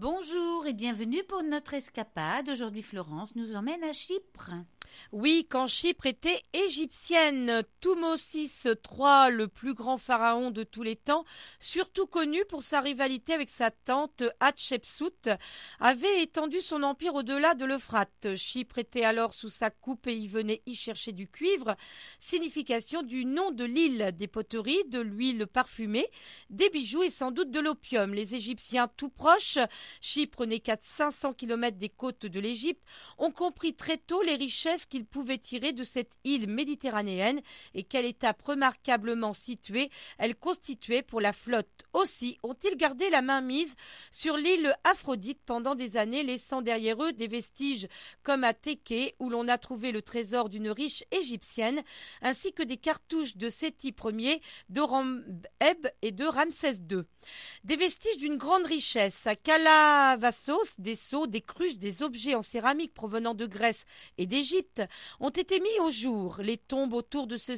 Bonjour et bienvenue pour notre escapade. Aujourd'hui, Florence nous emmène à Chypre. Oui, quand Chypre était égyptienne, Thutmosis III, le plus grand pharaon de tous les temps, surtout connu pour sa rivalité avec sa tante Hatshepsut, avait étendu son empire au-delà de l'Euphrate. Chypre était alors sous sa coupe et y venait y chercher du cuivre, signification du nom de l'île, des poteries, de l'huile parfumée, des bijoux et sans doute de l'opium. Les Égyptiens tout proches, Chypre n'est qu'à 500 km des côtes de l'Égypte, ont compris très tôt les richesses qu'ils pouvaient tirer de cette île méditerranéenne et quelle étape remarquablement située elle constituait pour la flotte. Aussi ont-ils gardé la main mise sur l'île Aphrodite pendant des années, laissant derrière eux des vestiges comme à Téké, où l'on a trouvé le trésor d'une riche égyptienne, ainsi que des cartouches de Séti Ier, d'Horemheb et de Ramsès II. Des vestiges d'une grande richesse. À Kalavassos, des sceaux, des cruches, des objets en céramique provenant de Grèce et d'Égypte ont été mis au jour. Les tombes autour de ce